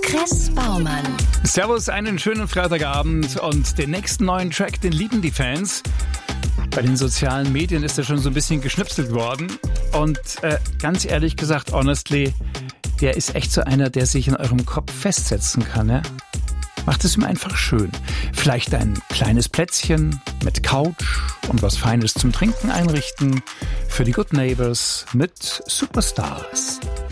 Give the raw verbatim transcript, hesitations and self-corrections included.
Chris Baumann. Servus, einen schönen Freitagabend und den nächsten neuen Track, den lieben die Fans. Bei den sozialen Medien ist er schon so ein bisschen geschnipselt worden und äh, ganz ehrlich gesagt, honestly, der ist echt so einer, der sich in eurem Kopf festsetzen kann, ja? Macht es ihm einfach schön. Vielleicht ein kleines Plätzchen mit Couch und was Feines zum Trinken einrichten für die Good Neighbors mit Superstars.